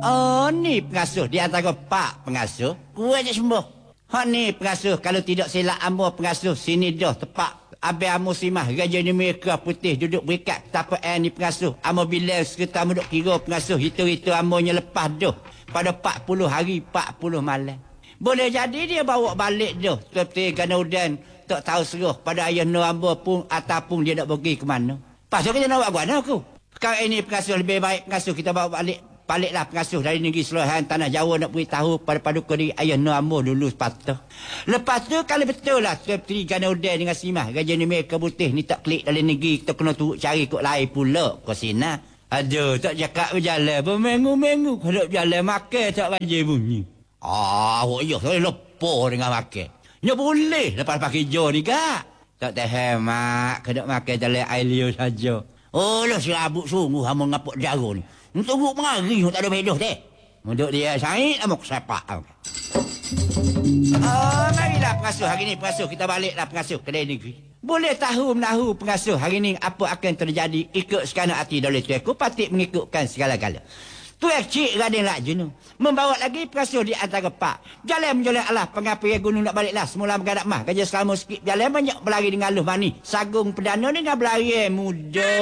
Oh, ni pengasuh di antara pak pengasuh. Kuat je sembuh. Ha ni pengasuh, kalau tidak silap ambo pengasuh sini dah tepak. Abang amo simah raja ni mereka putih duduk berikat tapak ni pengasuh. Amo bila sekitar duduk kira pengasuh itu amonya lepas dah. Pada 40 hari 40 malam. Boleh jadi dia bawa balik dah. Seperti Ganudan tak tahu serah pada ayah no ambo pun ataupun dia nak pergi ke mana. Pasal kita nak buat mana aku? Sekarang ini pengasuh lebih baik pengasuh kita bawa baliklah pengasuh dari negeri Selohan Tanah Jawa nak beritahu pada paduka diri ayah no ambo dulu sepatah. Lepas tu kalau betul lah seperti Ganudan dengan Simah raja ni mereka putih ni tak klik dalam negeri kita kena turut cari kot lain pula ke sini. Aduh tak cakap berjalan berminggu-minggu kalau berjalan makan tak rajin bunyi. Ya saya lupa dengan makan. Ya boleh lepas pakai jo ni kak. Tak tahan mak kena makan jalan air liur saja. Oh lah serabut sungguh hama ngapuk jago ni. Untuk buk mengari tak ada bedoh teh. Untuk dia said amak sepak. Marilah pengasuh hari ni pengasuh kita baliklah pengasuh kedai negeri. Boleh tahu menahu pengasuh hari ni apa akan terjadi ikut sekana hati doleh tuaku patik mengikutkan segala-gala. Tuan cik Raden Lajunu membawa lagi pengasuh di antara pak. Jalan menjolek Allah pengapian gunung nak baliklah semula mengadap mah. Gajah selama sikit jalan banyak berlari dengan aluh mani. Sagung perdana dengan berlari muda.